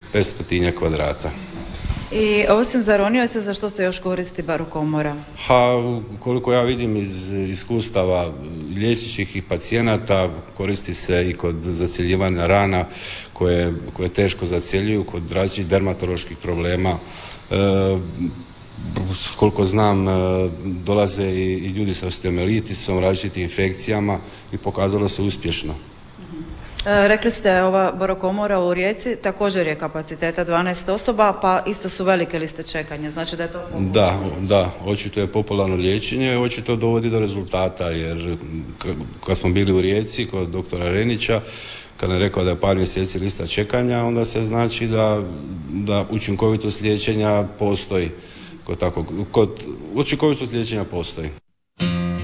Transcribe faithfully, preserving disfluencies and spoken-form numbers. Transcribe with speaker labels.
Speaker 1: petsto kvadrata.
Speaker 2: I osim za ronioce, za što se još koristi barokomora?
Speaker 1: Ha, koliko ja vidim iz iskustava liječničkih i pacijenata, koristi se i kod zacjeljivanja rana koje, koje teško zacjeljuju, kod različitih dermatoloških problema. E, koliko znam, dolaze i, i ljudi sa osteomielitisom, različitim infekcijama i pokazalo se uspješno.
Speaker 2: E, rekli ste, ova barokomora u Rijeci također je kapaciteta dvanaest osoba, pa isto su velike liste čekanja, znači da je to popularno.
Speaker 1: Da, da, očito je popularno liječenje, očito dovodi do rezultata, jer kad smo bili u Rijeci kod doktora Renića, kad je rekao da je par mjeseci lista čekanja, onda se znači da, da učinkovitost liječenja postoji. Kod tako, kod učinkovitost liječenja postoji.